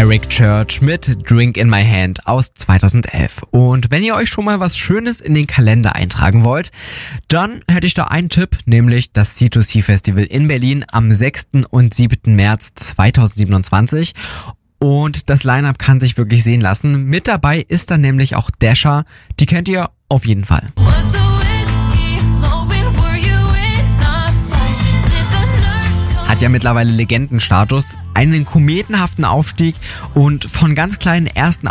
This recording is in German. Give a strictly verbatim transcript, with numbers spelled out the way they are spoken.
Eric Church mit Drink in My Hand aus zweitausendelf. Und wenn ihr euch schon mal was Schönes in den Kalender eintragen wollt, dann hätte ich da einen Tipp, nämlich das C zwei C Festival in Berlin am sechsten und siebten März zweitausendsiebenundzwanzig. Und das Line-Up kann sich wirklich sehen lassen. Mit dabei ist dann nämlich auch Dasha, die kennt ihr auf jeden Fall. Hat ja mittlerweile Legendenstatus, einen kometenhaften Aufstieg und von ganz kleinen ersten